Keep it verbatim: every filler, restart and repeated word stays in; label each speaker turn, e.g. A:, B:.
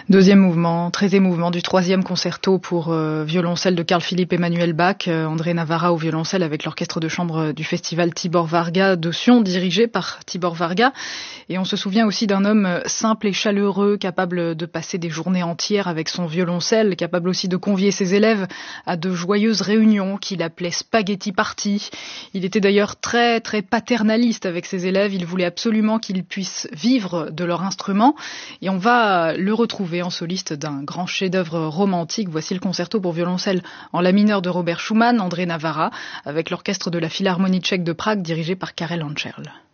A: Deuxième mouvement, très émouvant du troisième concerto pour euh, violoncelle de Carl Philipp Emanuel Bach, euh, André Navarra au violoncelle avec l'orchestre de chambre du festival Tibor Varga de Sion, dirigé par Tibor Varga. Et on se souvient aussi d'un homme simple et chaleureux, capable de passer des journées entières avec son violoncelle, capable aussi de convier ses élèves à de joyeuses réunions qu'il appelait spaghetti party. Il était d'ailleurs très très paternaliste avec ses élèves, il voulait absolument qu'ils puissent vivre de leur instrument. Et on va le retrouver en soliste d'un grand chef-d'œuvre romantique. Voici le concerto pour violoncelle en la mineur de Robert Schumann, André Navarra, avec l'orchestre de la Philharmonie tchèque de Prague dirigé par Karel Ančerl.